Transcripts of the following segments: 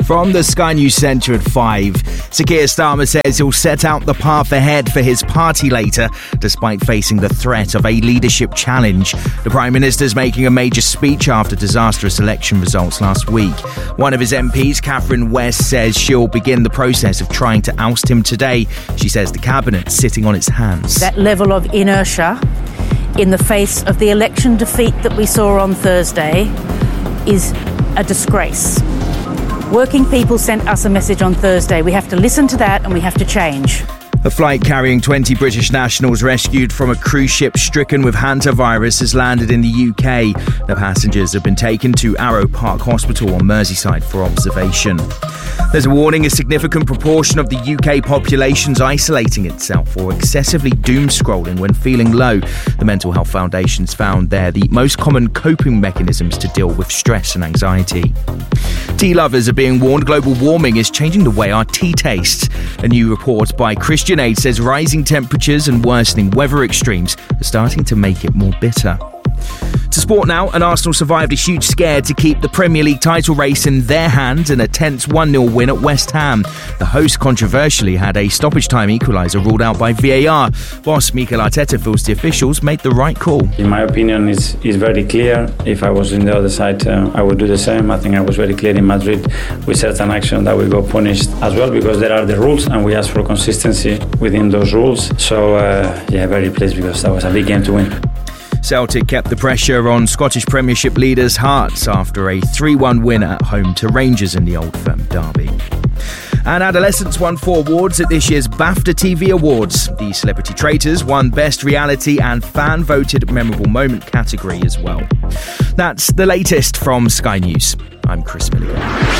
From the Sky News Centre at 5, Sir Keir Starmer says he'll set out the path ahead for his party later, despite facing the threat of a leadership challenge. The Prime Minister's making a major speech after disastrous election results last week. One of his MPs, Catherine West, says she'll begin the process of trying to oust him today. She says the cabinet's sitting on its hands. That level of inertia in the face of the election defeat that we saw on Thursday is a disgrace. Working people sent us a message on Thursday. We have to listen to that and we have to change. A flight carrying 20 British nationals rescued from a cruise ship stricken with hantavirus has landed in the UK. The passengers have been taken to Arrow Park Hospital on Merseyside for observation. There's a warning a significant proportion of the UK population's isolating itself or excessively doom scrolling when feeling low. The Mental Health Foundation's found they're the most common coping mechanisms to deal with stress and anxiety. Tea lovers are being warned global warming is changing the way our tea tastes. A new report by Christian Aid says rising temperatures and worsening weather extremes are starting to make it more bitter. To sport now, and Arsenal survived a huge scare to keep the Premier League title race in their hands in a tense 1-0 win at West Ham. The hosts controversially had a stoppage time equaliser ruled out by VAR. Boss Mikel Arteta feels the officials made the right call. In my opinion, it's very clear. If I was in the other side, I would do the same. I think I was very clear in Madrid with certain action that we got punished as well, because there are the rules and we ask for consistency within those rules. So, very pleased because that was a big game to win. Celtic kept the pressure on Scottish Premiership leaders' hearts after a 3-1 win at home to Rangers in the Old Firm derby. And adolescents won 4 awards at this year's BAFTA TV Awards. The Celebrity Traitors won Best Reality and Fan-Voted Memorable Moment category as well. That's the latest from Sky News. I'm Chris Milligan.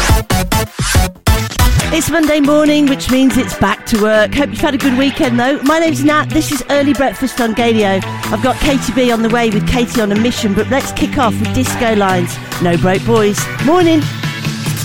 It's Monday morning, which means it's back to work. Hope you've had a good weekend, though. My name's Nat. This is Early Breakfast on Gadio. I've got Katie B on the way with Katie on a mission, but let's kick off with Disco Lines. No Broke Boys. Morning.